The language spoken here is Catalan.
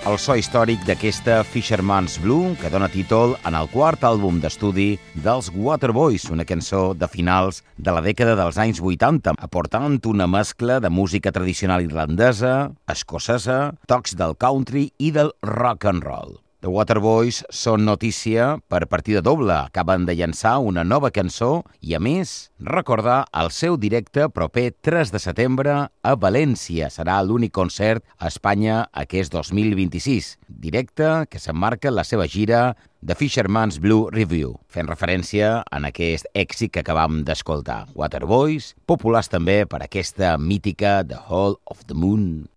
el so històric d'aquesta Fisherman's Blue, que dona títol en el quart àlbum d'estudi dels Waterboys, una cançó de finals de la dècada dels anys 80, aportant una mescla de música tradicional irlandesa, escocesa, tocs del country i del rock and roll. The Waterboys són notícia per partida doble. Acaben de llançar una nova cançó i, a més, recordar el seu directe proper 3 de setembre a València. Serà l'únic concert a Espanya aquest 2026. Directe que s'emmarca en la seva gira The Fisherman's Blue Review, fent referència en aquest èxit que acabam d'escoltar. Waterboys, populars també per aquesta mítica The Hall of the Moon.